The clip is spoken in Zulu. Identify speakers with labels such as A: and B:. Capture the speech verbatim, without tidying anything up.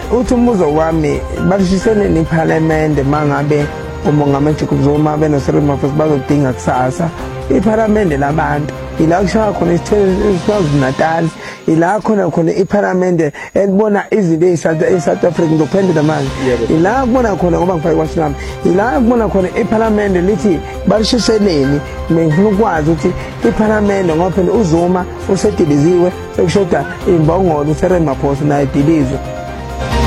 A: uthi umbuzo wami balishisene neParliament mangabe umongameli Jacob Zuma benoCyril Ramaphosa bazodinga kusasa iParliament labantu ila kushaya khona isithelo Natal ila khona khona iParliament elibona izinto eSouth Africa ngophendula manje ila kubona khona ngoba ngifake kwaShilama ila kubona khona iParliament lithi balishiseneni ngifuna ukwazi ukuthi iParliament ngoba phela uZuma usediliziwe sekushoda imbongolo uCyril Ramaphosa naye idilizwe